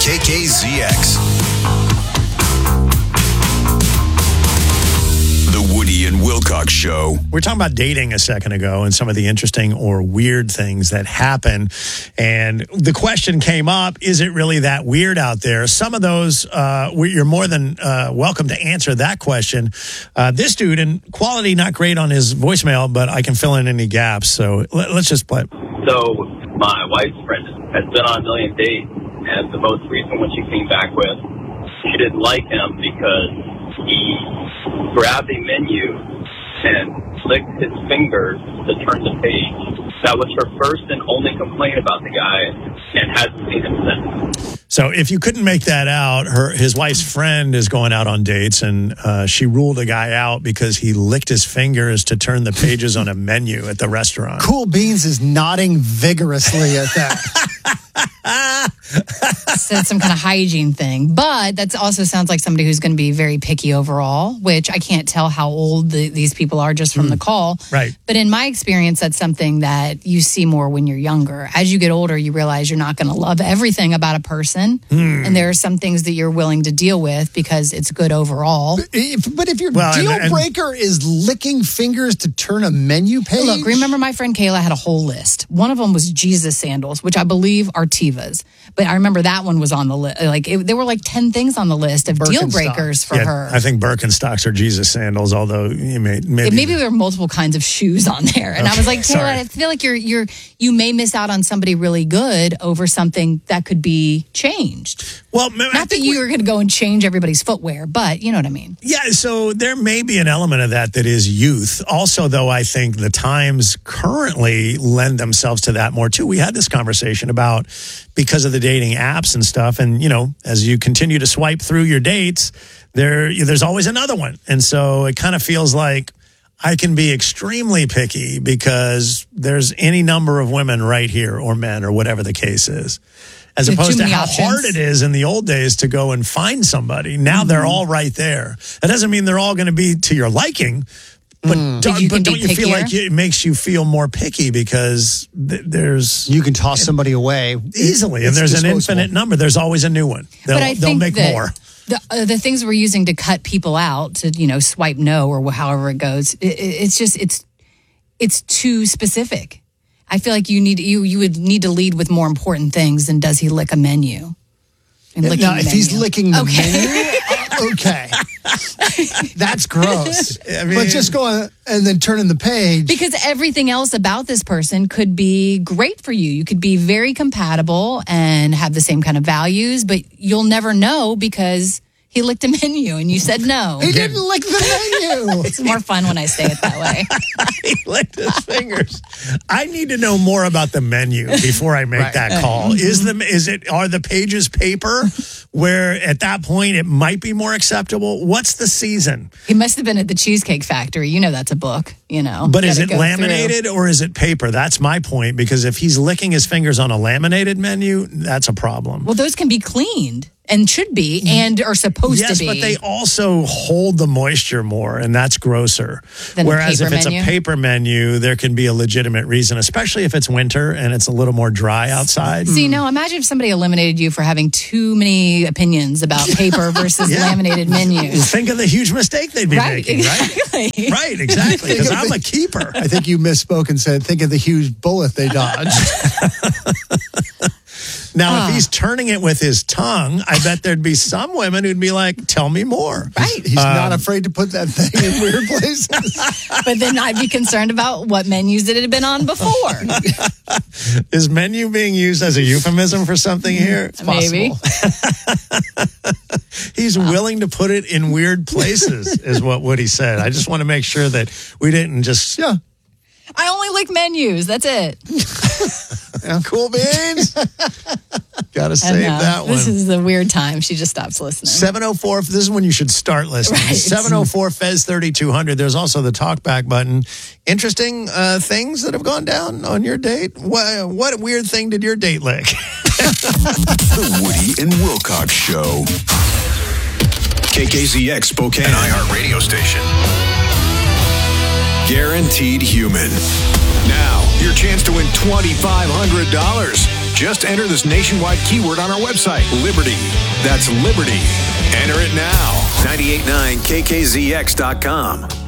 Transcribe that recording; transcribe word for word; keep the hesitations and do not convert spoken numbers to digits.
K K Z X. The Woody and Wilcox Show. We were talking about dating a second ago and some of the interesting or weird things that happen. And the question came up, is it really that weird out there? Some of those, uh, you're more than uh, welcome to answer that question. Uh, this dude, and quality not great on his voicemail, but I can fill in any gaps. So let, let's just play. So my wife's friend has been on a million dates, and the most recent one she came back with, she didn't like him because he grabbed a menu and licked his fingers to turn the page. That was her first and only complaint about the guy, and hasn't seen him since. So if you couldn't make that out, her his wife's friend is going out on dates, and uh, she ruled a guy out because he licked his fingers to turn the pages on a menu at the restaurant. Cool Beans is nodding vigorously at that. So it's some kind of hygiene thing. But that also sounds like somebody who's going to be very picky overall, which I can't tell how old the, these people are just from mm. the call. Right. But in my experience, that's something that you see more when you're younger. As you get older, you realize you're not going to love everything about a person. Mm. And there are some things that you're willing to deal with because it's good overall. But if, but if your well, deal and, and, breaker is licking fingers to turn a menu page? Look, remember my friend Kayla had a whole list. One of them was Jesus sandals, which I believe are Tevas. But I remember that one was on the list. Like it, there were like ten things on the list of deal breakers for yeah, her. I think Birkenstocks are Jesus sandals, although you may maybe maybe there were multiple kinds of shoes on there. And okay. I was like, Kayla, I feel like you're you're you may miss out on somebody really good over something that could be changed. Well, not I that you were going to go and change everybody's footwear, but you know what I mean. Yeah, so there may be an element of that that is youth. Also, though, I think the times currently lend themselves to that more too. We had this conversation about because of the dating apps and stuff, and you know, as you continue to swipe through your dates, there there's always another one, and so it kind of feels like I can be extremely picky because there's any number of women right here, or men, or whatever the case is. As There's opposed to how options. hard it is in the old days to go and find somebody. Now mm-hmm. they're all right there. That doesn't mean they're all going to be to your liking, but mm. don't, but you, but don't you feel pickier? like it makes you feel more picky because th- there's... You can toss somebody away. Easily, it's and there's disposable. an infinite number. There's always a new one. They'll, but I they'll think make that more. The, uh, the things we're using to cut people out, to, you know, swipe no or however it goes, it, it's just, it's it's too specific. I feel like you need you you would need to lead with more important things than does he lick a menu? And now, licking if the menu. he's licking the okay. menu, uh, okay, that's gross. I mean, but just going and then turning the page. Because everything else about this person could be great for you. You could be very compatible and have the same kind of values, but you'll never know because he licked a menu and you said no. He didn't lick the menu. It's more fun when I say it that way. He licked his fingers. I need to know more about the menu before I make right. that call. Is the is it are the pages paper where at that point it might be more acceptable? What's the season? He must have been at the Cheesecake Factory. You know that's a book, you know. But is Gotta it go laminated through. or is it paper? That's my point, because if he's licking his fingers on a laminated menu, that's a problem. Well, those can be cleaned. And should be, and are supposed yes, to be. Yes, but they also hold the moisture more, and that's grosser. Than Whereas if it's menu? a paper menu, there can be a legitimate reason, especially if it's winter and it's a little more dry outside. See, now imagine if somebody eliminated you for having too many opinions about paper versus yeah. laminated menus. Think of the huge mistake they'd be right, making, exactly. right? Right, exactly, because I'm a keeper. I think you misspoke and said, think of the huge bullet they dodged. Now, uh. if he's turning it with his tongue, I bet there'd be some women who'd be like, tell me more. Right. He's um, not afraid to put that thing in weird places. But then I'd be concerned about what menus it had been on before. Is menu being used as a euphemism for something here? It's Maybe. He's wow. willing to put it in weird places, is what Woody said. I just want to make sure that we didn't just... Yeah. I only lick menus. That's it. Yeah, Cool Beans. Got to save uh, that one. This is the weird time. She just stops listening. seven oh four, this is when you should start listening. Right. seven oh four Fez thirty-two hundred. There's also the talkback button. Interesting uh, things that have gone down on your date? What, what weird thing did your date lick? The Woody and Wilcox Show. K K Z X Spokane iHeartRadio station. Guaranteed human. Now, your chance to win twenty-five hundred dollars. Just enter this nationwide keyword on our website, Liberty. That's Liberty. Enter it now. nine eight nine K K Z X dot com.